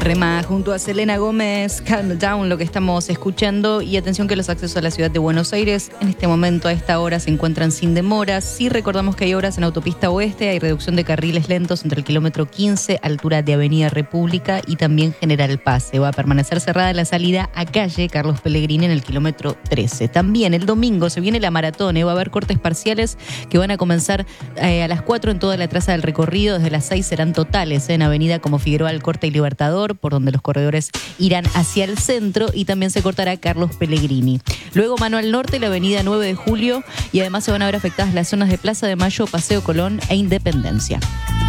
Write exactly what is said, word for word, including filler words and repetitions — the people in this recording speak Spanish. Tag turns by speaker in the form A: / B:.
A: Rema junto a Selena Gómez, Calm Down, lo que estamos escuchando. Y atención que los accesos a la ciudad de Buenos Aires en este momento, a esta hora, se encuentran sin demoras. Sí, recordamos que hay obras en Autopista Oeste, hay reducción de carriles lentos entre el kilómetro quince, altura de Avenida República, y también General Paz. Se va a permanecer cerrada la salida a calle Carlos Pellegrini en el kilómetro trece. También el domingo se viene la maratón, ¿eh? Va a haber cortes parciales que van a comenzar eh, a las cuatro en toda la traza del recorrido. Desde las seis serán totales, ¿eh? En avenida como Figueroa Alcorta y Libertador, por donde los corredores irán hacia el centro, y también se cortará Carlos Pellegrini. Luego mano al norte, la avenida nueve de julio, y además se van a ver afectadas las zonas de Plaza de Mayo, Paseo Colón e Independencia.